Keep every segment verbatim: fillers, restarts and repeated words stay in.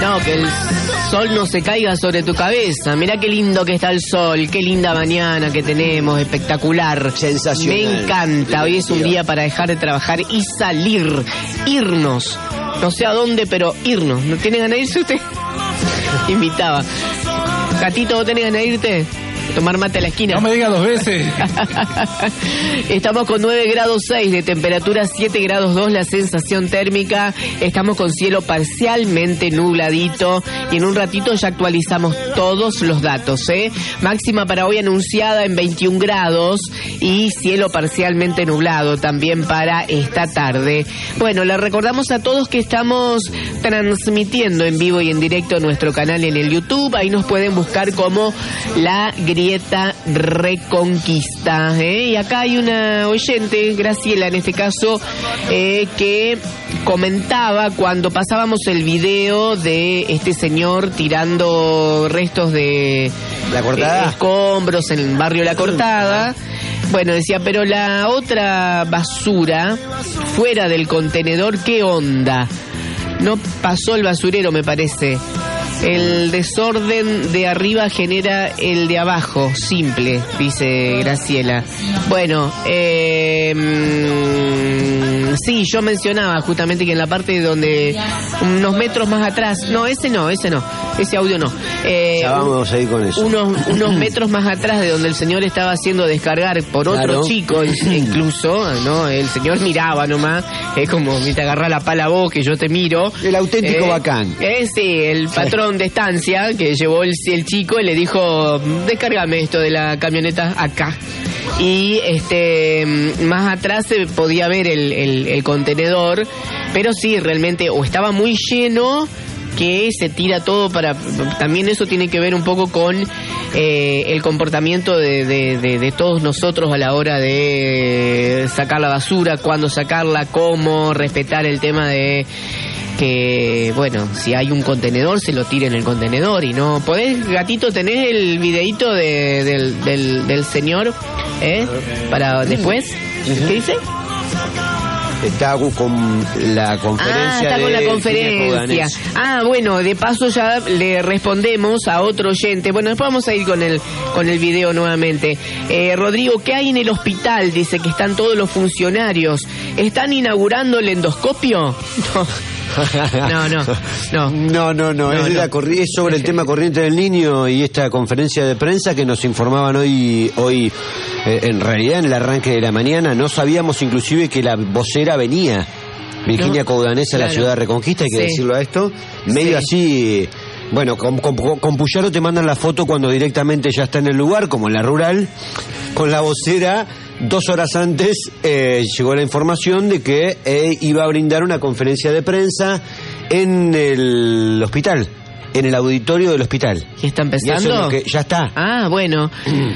No, que el sol no se caiga sobre tu cabeza. Mirá qué lindo que está el sol, qué linda mañana que tenemos, espectacular. Sensacional. Me encanta. Hoy es un día para dejar de trabajar y salir, irnos. No sé a dónde, pero irnos. ¿No tiene ganas de irse usted? Invitaba. Gatito, ¿vos tenés ganas de irte? Tomar mate a la esquina. No me diga dos veces. Estamos con nueve grados seis de temperatura, siete grados dos la sensación térmica. Estamos con cielo parcialmente nubladito y en un ratito ya actualizamos todos los datos, ¿eh? Máxima para hoy anunciada en veintiún grados y cielo parcialmente nublado también para esta tarde. Bueno, le recordamos a todos que estamos transmitiendo en vivo y en directo nuestro canal en el YouTube. Ahí nos pueden buscar como La Grieta Reconquista, ¿eh? Y acá hay una oyente, Graciela en este caso, eh, que comentaba cuando pasábamos el video de este señor tirando restos de La Cortada, eh, escombros en el barrio La Cortada. Bueno, decía, pero la otra basura fuera del contenedor, ¿qué onda? No pasó el basurero, me parece. El desorden de arriba genera el de abajo, simple, dice Graciela. Bueno, eh, sí, yo mencionaba justamente que en la parte donde unos metros más atrás, no, ese no, ese no, ese audio no. Eh, ya vamos a ir con eso. Unos, unos metros más atrás de donde el señor estaba haciendo descargar por otro claro. chico, incluso, ¿no? El señor miraba nomás, es como, te agarra la pala vos que yo te miro. El auténtico eh, bacán. Eh, sí, el patrón de estancia que llevó el, el chico y le dijo, descárgame esto de la camioneta acá. Y este más atrás se podía ver el, el, el contenedor, pero sí, realmente o estaba muy lleno, que se tira todo para... También eso tiene que ver un poco con eh, el comportamiento de, de, de, de todos nosotros a la hora de sacar la basura, cuándo sacarla, cómo, respetar el tema de... que, bueno, si hay un contenedor, se lo tire en el contenedor y no... ¿Podés, gatito, tenés el videíto de, del, del, del señor, eh? Para después, ¿qué dice? Está con la conferencia. Ah, está con de la conferencia. Ah, bueno, de paso ya le respondemos a otro oyente. Bueno, después vamos a ir con el con el video nuevamente. Eh, Rodrigo, ¿qué hay en el hospital? Dice que están todos los funcionarios. ¿Están inaugurando el endoscopio? No. No, no, no. No, no, no. Es, no. La corri- es sobre el tema corriente del niño y esta conferencia de prensa que nos informaban hoy, hoy eh, en realidad en el arranque de la mañana. No sabíamos inclusive que la vocera venía, Virginia no, Coudanés, a claro. la ciudad de Reconquista, hay que sí. decirlo a esto. Medio sí. así... Bueno, con, con, con Puyaro te mandan la foto cuando directamente ya está en el lugar, como en la rural, con la vocera. Dos horas antes eh, llegó la información de que eh, iba a brindar una conferencia de prensa en el hospital, en el auditorio del hospital. ¿Y está empezando? Y eso es lo que, ya está. Ah, bueno.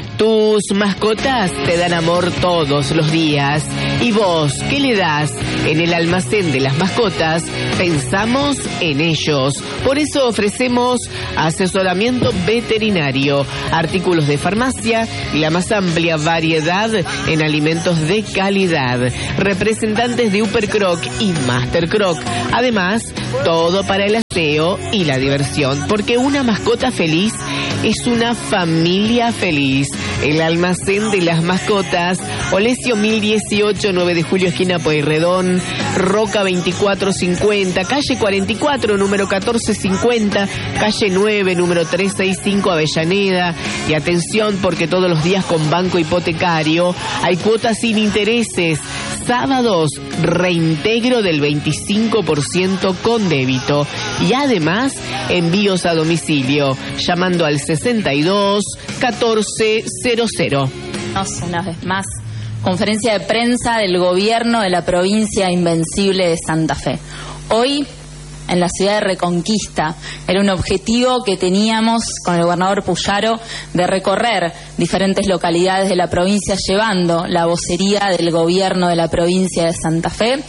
Tus mascotas te dan amor todos los días. ¿Y vos qué le das? En el almacén de las mascotas pensamos en ellos. Por eso ofrecemos asesoramiento veterinario, artículos de farmacia y la más amplia variedad en alimentos de calidad. Representantes de Upercroc y Mastercroc. Además, todo para el aseo y la diversión. Porque una mascota feliz es una familia feliz. El almacén de las mascotas, Olesio mil dieciocho, nueve de julio, esquina Pueyrredón, Roca veinticuatro cincuenta, calle cuarenta y cuatro, número catorce cincuenta, calle nueve, número trescientos sesenta y cinco, Avellaneda. Y atención, porque todos los días con Banco Hipotecario hay cuotas sin intereses. Sábados, reintegro del veinticinco por ciento con débito. Y además, envíos a domicilio, llamando al sesenta y dos catorce cero cero. Una vez más, conferencia de prensa del gobierno de la provincia invencible de Santa Fe. Hoy, en la ciudad de Reconquista, era un objetivo que teníamos con el gobernador Puyaro de recorrer diferentes localidades de la provincia llevando la vocería del gobierno de la provincia de Santa Fe.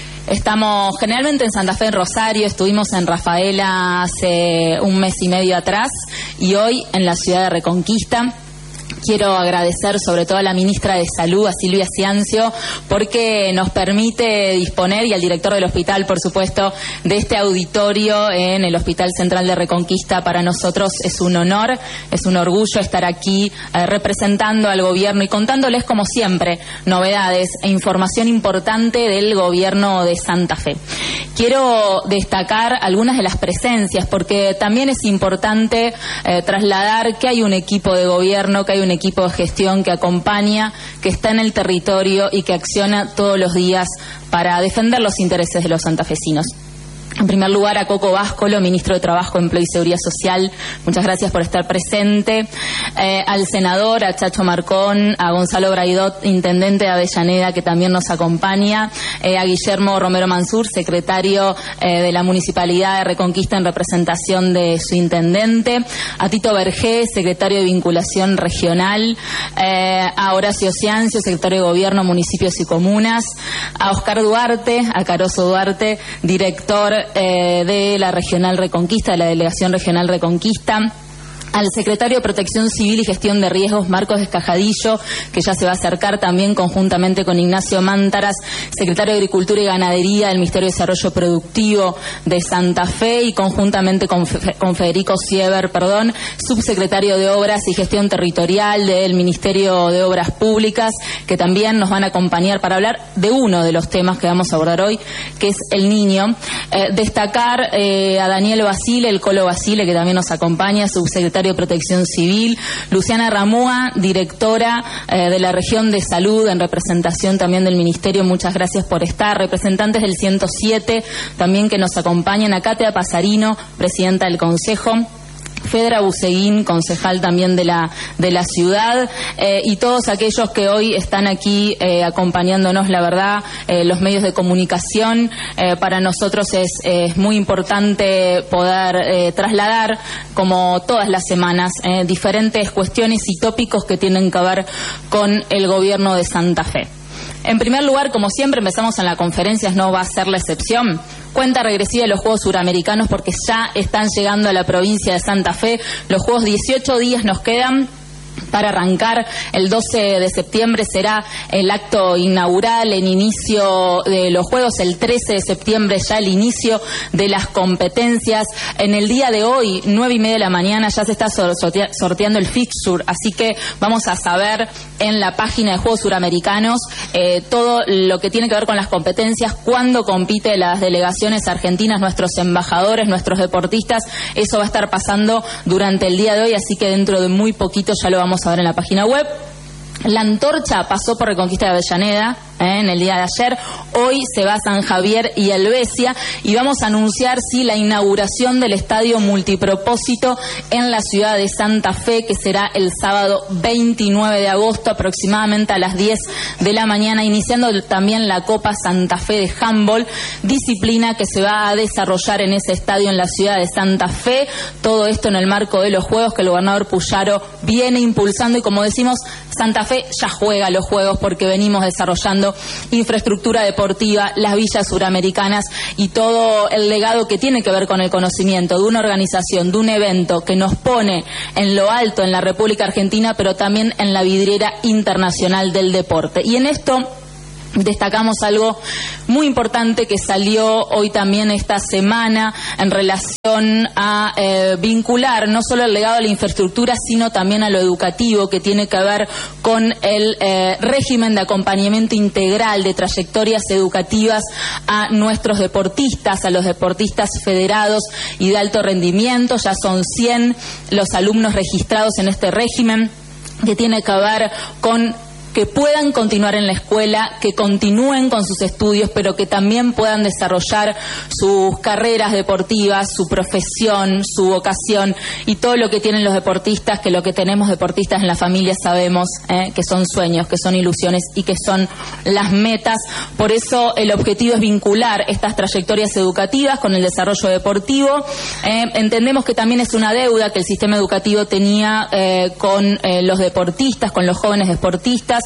Estamos generalmente en Santa Fe, en Rosario, estuvimos en Rafaela hace un mes y medio atrás y hoy en la ciudad de Reconquista, Quiero agradecer sobre todo a la ministra de Salud, a Silvia Ciancio, porque nos permite disponer, y al director del hospital, por supuesto, de este auditorio en el Hospital Central de Reconquista. Para nosotros es un honor, es un orgullo estar aquí eh, representando al gobierno y contándoles, como siempre, novedades e información importante del gobierno de Santa Fe. Quiero destacar algunas de las presencias, porque también es importante eh, trasladar que hay un equipo de gobierno, que hay un equipo de gestión que acompaña, que está en el territorio y que acciona todos los días para defender los intereses de los santafesinos. En primer lugar, a Coco Báscolo, ministro de Trabajo, Empleo y Seguridad Social, muchas gracias por estar presente. Eh, al senador, a Chacho Marcón, a Gonzalo Braidot, intendente de Avellaneda, que también nos acompaña, eh, a Guillermo Romero Mansur, secretario eh, de la Municipalidad de Reconquista en representación de su intendente, a Tito Vergé, secretario de Vinculación Regional, eh, a Horacio Ciancio, secretario de Gobierno, Municipios y Comunas, a Oscar Duarte, a Caroso Duarte, director Eh, de la Regional Reconquista, de la Delegación Regional Reconquista, al secretario de Protección Civil y Gestión de Riesgos, Marcos Escajadillo, que ya se va a acercar también conjuntamente con Ignacio Mántaras, secretario de Agricultura y Ganadería del Ministerio de Desarrollo Productivo de Santa Fe, y conjuntamente con, Fe, con Federico Sieber, perdón, subsecretario de Obras y Gestión Territorial del Ministerio de Obras Públicas, que también nos van a acompañar para hablar de uno de los temas que vamos a abordar hoy, que es el niño. Eh, destacar eh, a Daniel Basile, el Colo Basile, que también nos acompaña, subsecretario de Protección Civil, Luciana Ramúa, directora eh, de la Región de Salud, en representación también del Ministerio, muchas gracias por estar, representantes del ciento siete también que nos acompañan, a Katia Pasarino, presidenta del Consejo, Fedra Buceguín, concejal también de la de la ciudad, eh, y todos aquellos que hoy están aquí eh, acompañándonos. La verdad, eh, los medios de comunicación, eh, para nosotros es, es muy importante poder eh, trasladar, como todas las semanas, eh, diferentes cuestiones y tópicos que tienen que ver con el gobierno de Santa Fe. En primer lugar, como siempre, empezamos en las conferencias, no va a ser la excepción. Cuenta regresiva de los Juegos Suramericanos, porque ya están llegando a la provincia de Santa Fe. Los Juegos, dieciocho días nos quedan para arrancar. El doce de septiembre será el acto inaugural, en inicio de los Juegos. El trece de septiembre ya el inicio de las competencias. En el día de hoy, nueve y media de la mañana, ya se está sorteando el fixture, así que vamos a saber en la página de Juegos Suramericanos eh, todo lo que tiene que ver con las competencias, cuándo compiten las delegaciones argentinas, nuestros embajadores, nuestros deportistas. Eso va a estar pasando durante el día de hoy, así que dentro de muy poquito ya lo vamos a ver en la página web. La antorcha pasó por Reconquista de Avellaneda eh, en el día de ayer. Hoy se va a San Javier y Helvecia, y vamos a anunciar sí la inauguración del estadio multipropósito en la ciudad de Santa Fe, que será el sábado veintinueve de agosto, aproximadamente a las diez de la mañana, iniciando también la Copa Santa Fe de Handball, disciplina que se va a desarrollar en ese estadio en la ciudad de Santa Fe. Todo esto en el marco de los Juegos que el gobernador Puyaro viene impulsando, y como decimos, Santa Fe ya juega los Juegos porque venimos desarrollando infraestructura deportiva, las villas suramericanas y todo el legado que tiene que ver con el conocimiento de una organización, de un evento que nos pone en lo alto en la República Argentina, pero también en la vidriera internacional del deporte. Y en esto destacamos algo muy importante que salió hoy también esta semana en relación a eh, vincular no solo el legado de la infraestructura, sino también a lo educativo, que tiene que ver con el eh, régimen de acompañamiento integral de trayectorias educativas a nuestros deportistas, a los deportistas federados y de alto rendimiento. Ya son cien los alumnos registrados en este régimen, que tiene que ver con que puedan continuar en la escuela, que continúen con sus estudios, pero que también puedan desarrollar sus carreras deportivas, su profesión, su vocación y todo lo que tienen los deportistas, que lo que tenemos deportistas en la familia sabemos eh, que son sueños, que son ilusiones y que son las metas. Por eso el objetivo es vincular estas trayectorias educativas con el desarrollo deportivo. Eh, entendemos que también es una deuda que el sistema educativo tenía eh, con eh, los deportistas, con los jóvenes deportistas.